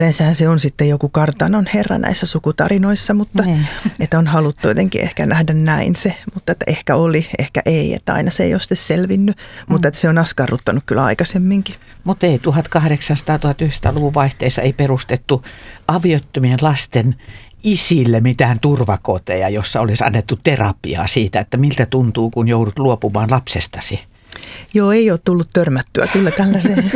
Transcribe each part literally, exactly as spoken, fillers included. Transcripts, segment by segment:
Yleensähän se on sitten joku kartanon herra näissä sukutarinoissa, mutta ne. että on haluttu jotenkin ehkä nähdä näin se, mutta että ehkä oli, ehkä ei, että aina se ei ole sitten selvinnyt, mm. mutta että se on askarruttanut kyllä aikaisemminkin. Mutta ei tuhatkahdeksansataa-tuhatyhdeksänsataaluvun vaihteessa ei perustettu aviottomien lasten isille mitään turvakoteja, jossa olisi annettu terapiaa siitä, että miltä tuntuu, kun joudut luopumaan lapsestasi. Joo, ei ole tullut törmättyä kyllä tällaiseen.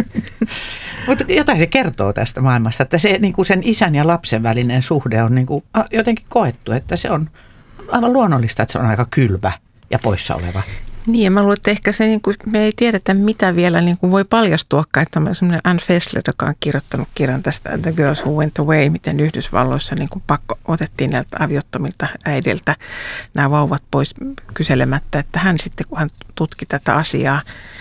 Mutta jotain se kertoo tästä maailmasta, että se, niin kuin sen isän ja lapsen välinen suhde on niin kuin jotenkin koettu, että se on aivan luonnollista, että se on aika kylmä ja poissa oleva. Niin, ja mä luulen, että ehkä se, niin kuin, me ei tiedetä, mitä vielä niin kuin voi paljastuakaan, että on semmoinen Anne Fessler, joka on kirjoittanut kirjan tästä The Girls Who Went Away, miten Yhdysvalloissa niin kuin pakko otettiin näiltä aviottomilta äidiltä nämä vauvat pois kyselemättä, että hän sitten, kun hän tutki tätä asiaa,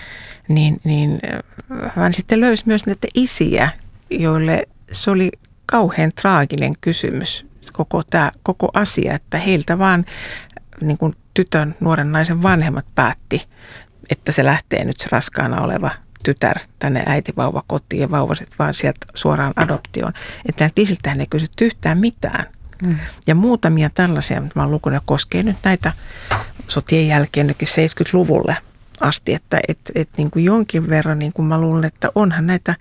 niin, niin hän sitten löysi myös näitä isiä, joille se oli kauhean traaginen kysymys, koko tämä koko asia, että heiltä vaan niin kuin tytön, nuoren naisen vanhemmat päätti, että se lähtee nyt se raskaana oleva tytär tänne äitivauvakotiin ja vauvaset vaan sieltä suoraan adoptioon. Että näiltä isiltähän ei kysytty yhtään mitään. Mm. Ja muutamia tällaisia, mitä mä oon lukunut, koskee nyt näitä sotien jälkeen jokin seitsemänkymmentäluvulle asti, että et, et niin kuin jonkin verran niin kuin mä luulen, että onhan näitä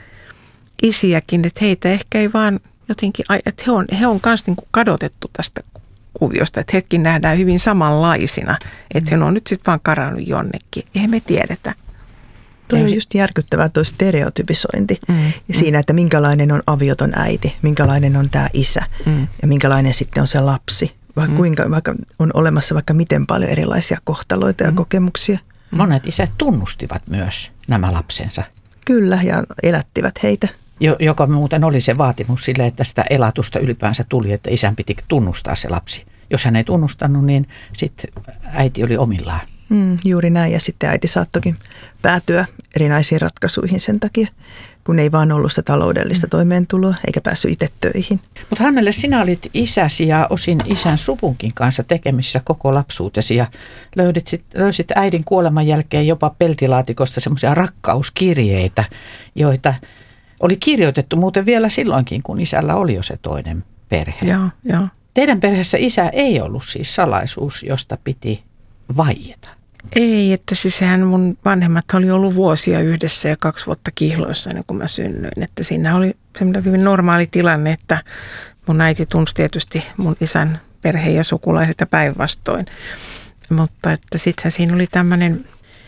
isiäkin, että heitä ehkä ei vaan jotenkin, että he on, he on kanssa niin kuin kadotettu tästä kuviosta, että hetkin nähdään hyvin samanlaisina, että he on nyt sitten vaan karannut jonnekin. Eihän me tiedetä. Tuo on just järkyttävää tuo stereotypisointi mm, ja siinä, että minkälainen on avioton äiti, minkälainen on tämä isä mm. ja minkälainen sitten on se lapsi. Vaikka, mm. kuinka, vaikka on olemassa vaikka miten paljon erilaisia kohtaloita ja mm. kokemuksia. Monet isät tunnustivat myös nämä lapsensa. Kyllä, ja elättivät heitä. Jo, joka muuten oli se vaatimus sille, että sitä elatusta ylipäänsä tuli, että isän piti tunnustaa se lapsi. Jos hän ei tunnustanut, niin sitten äiti oli omillaan. Mm, juuri näin, ja sitten äiti saattokin päätyä erinäisiin ratkaisuihin sen takia, kun ei vaan ollut sitä taloudellista toimeentuloa, eikä päässyt itse töihin. Mutta Hannele, sinä olit isäsi ja osin isän suvunkin kanssa tekemisissä koko lapsuutesi ja löydit sit, löysit äidin kuoleman jälkeen jopa peltilaatikosta semmoisia rakkauskirjeitä, joita oli kirjoitettu muuten vielä silloinkin, kun isällä oli jo se toinen perhe. Joo, joo. Teidän perheessä isä ei ollut siis salaisuus, josta piti vaieta. Ei, että siis sehän mun vanhemmat oli ollut vuosia yhdessä ja kaksi vuotta kihloissa ennen kuin mä synnyin. Että siinä oli semmoinen hyvin normaali tilanne, että mun äiti tunsi tietysti mun isän perhe ja sukulaiset ja päinvastoin. Mutta että sittenhän siinä oli tämmöinen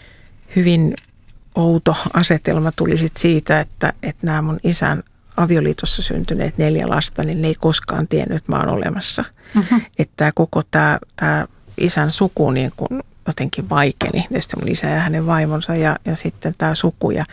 hyvin outo asetelma tuli sit siitä, että, että nämä mun isän avioliitossa syntyneet neljä lasta, niin ne ei koskaan tiennyt, että mä oon olemassa. Mm-hmm. Että koko tämä, tämä isän suku niin kun jotenkin vaikeni. Tietysti mun isä ja hänen vaimonsa ja, ja sitten tämä suku. Ja,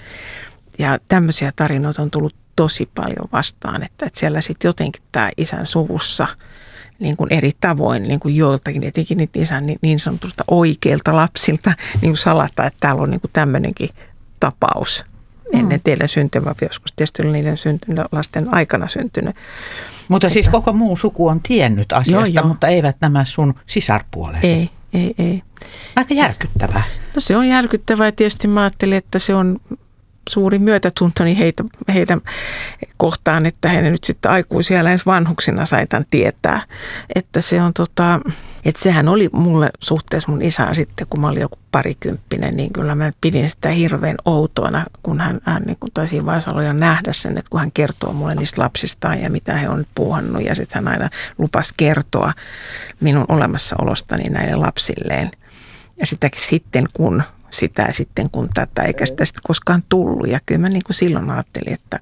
ja tämmöisiä tarinoita on tullut tosi paljon vastaan, että, että siellä sitten jotenkin tämä isän suvussa niin kuin eri tavoin niin kuin joiltakin, etenkin niitä isän niin, niin sanotusta oikeilta lapsilta niin kuin salata, että täällä on niin kuin tämmöinenkin tapaus ennen mm. teidän syntymää. Joskus tietysti oli niiden syntynyt, lasten aikana syntynyt. Mutta että, siis koko muu suku on tiennyt asiasta, joo, joo. mutta eivät nämä sun sisarpuolesi. Ei, ei, ei. Aika järkyttävää. No se on järkyttävää ja tietysti mä ajattelin, että se on suuri myötätuntoni heitä, heidän kohtaan, että he nyt sitten aikuisia lähes vanhuksina saitan tietää. Että se on tota, että sehän oli mulle suhteessa mun isään sitten, kun mä olin joku parikymppinen, niin kyllä mä pidin sitä hirveän outoana, kun hän, hän niin kun taisi vaiheessa nähdä sen, että kun hän kertoo mulle niistä lapsistaan ja mitä he on nyt puuhannut ja sitten hän aina lupasi kertoa minun olemassaolostani näille lapsilleen. Ja sitäkin sitten kun sitä sitten kun tätä, eikä sitä sitten koskaan tullut. Ja kyllä mä niin kuin silloin ajattelin, että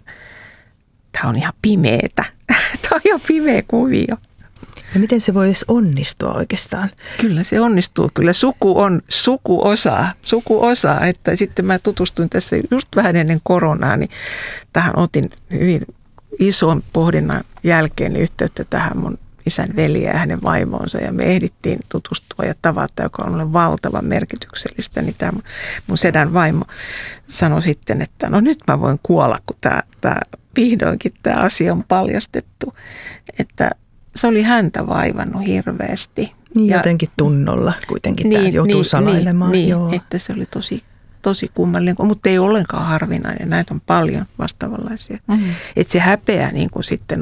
tämä on ihan pimeetä. Tämä on ihan pimeä kuvio. Ja miten se voi edes onnistua oikeastaan? Kyllä se onnistuu. Kyllä suku on sukuosa. Sukuosa. Että sitten mä tutustuin tässä just vähän ennen koronaa, niin tähän otin hyvin ison pohdinnan jälkeen yhteyttä tähän mun isän veliä ja hänen vaimonsa ja me ehdittiin tutustua ja tavata, joka on ollut valtavan merkityksellistä. Niin tämä mun sedän vaimo sanoi sitten, että no nyt mä voin kuolla, kun tämä, tämä vihdoinkin tämä asia on paljastettu. Että se oli häntä vaivannut hirveästi. Niin ja, jotenkin tunnolla kuitenkin niin, tämä joutuu niin, salailemaan. Niin, joo. niin, että se oli tosi tosi kummallinen, mutta ei ollenkaan harvinainen. Näitä on paljon vastaavanlaisia. Mm-hmm. Että se häpeä niin kuin sitten